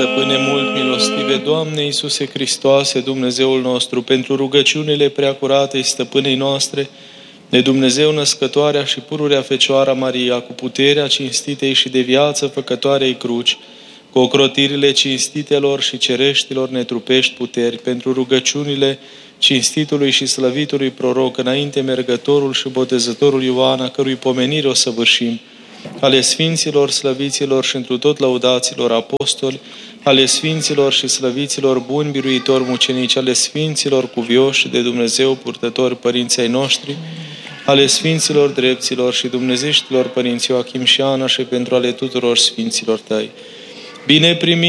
stăpâne mult milostive, Doamne Iisuse Hristoase, Dumnezeul nostru, pentru rugăciunile preacuratei stăpânei noastre, de Dumnezeu născătoarea și pururea Fecioara Maria, cu puterea cinstitei și de viață făcătoarei cruci, cu ocrotirile cinstitelor și cereștilor netrupești puteri, pentru rugăciunile cinstitului și slăvitului proroc, înainte mergătorul și botezătorul Ioan, a cărui pomenire o săvârșim, ale sfinților, slăviților și întru tot lăudaților apostoli, ale sfinților și slăviților buni biruitori mucenici, ale sfinților cuvioși de Dumnezeu purtători părinții ai noștri, ale sfinților drepților și dumnezeștilor părinții Ioachim și Ana și pentru ale tuturor sfinților tăi. Bine primi